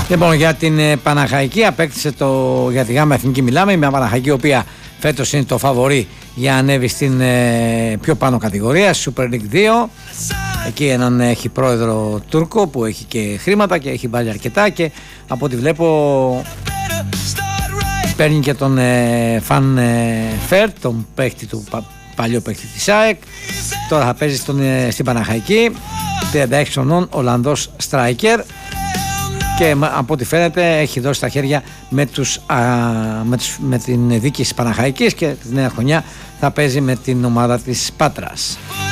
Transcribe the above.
Λοιπόν, για την Παναχαϊκή απέκτησε για τη Γάμα Εθνική μιλάμε, μια Παναχαϊκή η οποία φέτος είναι το φαβορί για να ανέβει στην πιο πάνω κατηγορία, Super League 2. Εκεί έναν έχει πρόεδρο Τούρκο που έχει και χρήματα και έχει βάλει αρκετά και από ό,τι βλέπω παίρνει και τον Φαν Φερ, τον παίχτη του παλιό παίχτη της ΑΕΚ. Τώρα θα παίζει στην Παναχαϊκή, 36 χρονών, Ολλανδός striker. Και από ό,τι φαίνεται έχει δώσει τα χέρια με την δίκη της Παναχαϊκής και τη νέα χρονιά θα παίζει με την ομάδα της Πάτρας.